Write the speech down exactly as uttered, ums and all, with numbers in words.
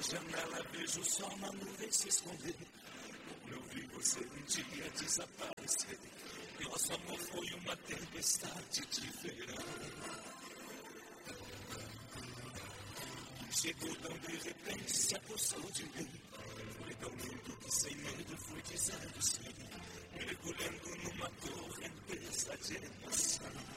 janela vejo o sol na nuvem se esconder. Eu vi você um dia desaparecer. Nosso amor foi uma tempestade de verão. Chegou tão de repente, se apossou de mim. Foi tão lindo que sem medo fui dizendo sim, mergulhando numa correnteza de emoção.